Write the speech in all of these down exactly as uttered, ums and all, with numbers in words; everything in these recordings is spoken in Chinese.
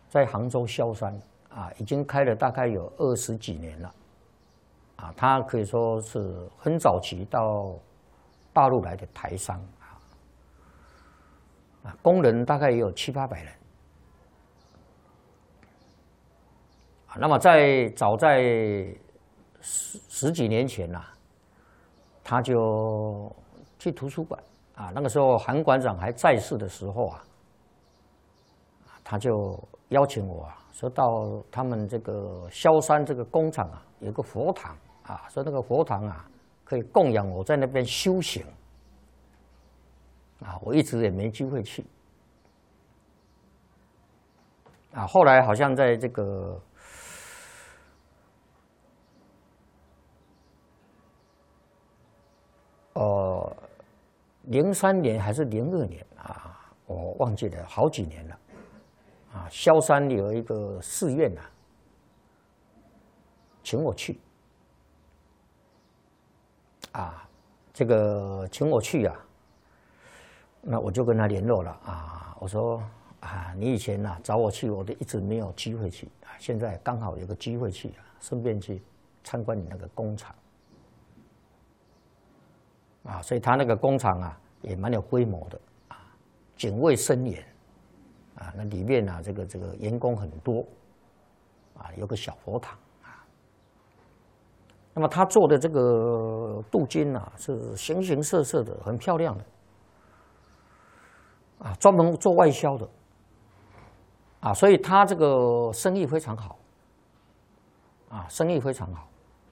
在杭州萧山啊，已经开了大概有二十几年了，啊，他可以说是很早期到大陆来的台商啊，啊，工人大概也有七八百人，啊，那么在早在十十几年前呐、啊，他就去图书馆啊，那个时候韩馆长还在世的时候啊，他就邀请我啊，说到他们这个萧山这个工厂啊，有个佛堂啊，说那个佛堂啊，可以供养我在那边修行啊，我一直也没机会去啊。后来好像在这个呃零三年还是零二年啊，我忘记了，好几年了。啊，萧山有一个寺院啊，请我去。啊，这个请我去啊，那我就跟他联络了啊。我说啊，你以前呐、啊、找我去，我都一直没有机会去啊，现在刚好有个机会去啊，顺便去参观你那个工厂。啊，所以他那个工厂啊也蛮有规模的啊，警卫森严。啊，那里面啊，这个这个员工很多，啊，有个小佛堂啊。那么他做的这个镀金啊，是形形色色的，很漂亮的，啊，专门做外销的，啊，所以他这个生意非常好，啊，生意非常好，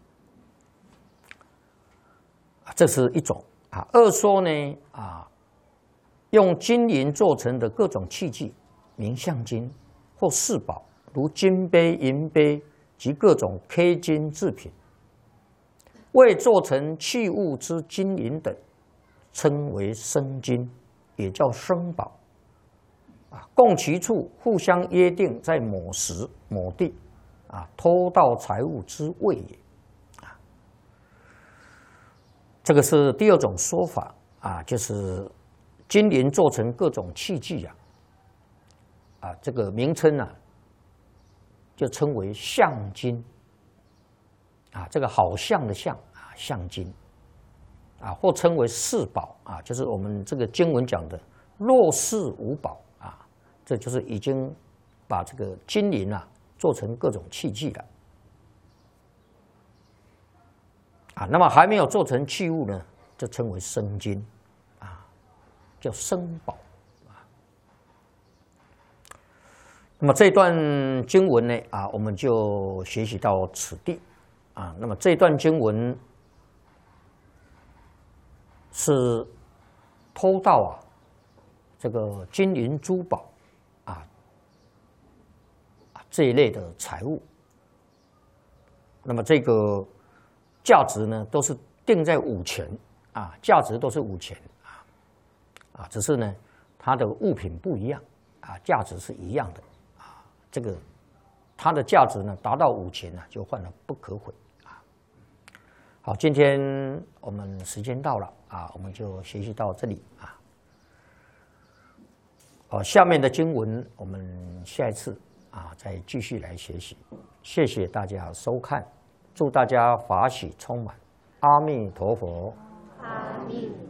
啊，这是一种啊。二说呢，啊，用金银做成的各种器具。名相金或饰宝，如金杯、银杯及各种 K 金制品，未做成器物之金银等，称为生金，也叫生宝。啊，共其处，互相约定在某时某地，啊，偷盗财物之谓也。啊，这个是第二种说法啊，就是金银做成各种器具啊。啊，这个名称啊，就称为相金。啊，这个好像的像啊，相金。啊，或称为饰宝啊，就是我们这个经文讲的若饰无宝啊，这就是已经把这个金银啊做成各种器具了。啊，那么还没有做成器物呢，就称为生金，啊，叫生宝。那么这段经文呢，啊，我们就学习到此地，啊，那么这段经文是偷盗啊，这个金银珠宝啊，这一类的财物。那么这个价值呢，都是定在五钱啊，价值都是五钱啊，啊，只是呢，它的物品不一样啊，价值是一样的。这个它的价值呢达到五钱呢，就换了不可毁啊。好，今天我们时间到了啊，我们就学习到这里啊。好，下面的经文我们下一次啊再继续来学习。谢谢大家收看，祝大家法喜充满，阿弥陀佛。 阿弥。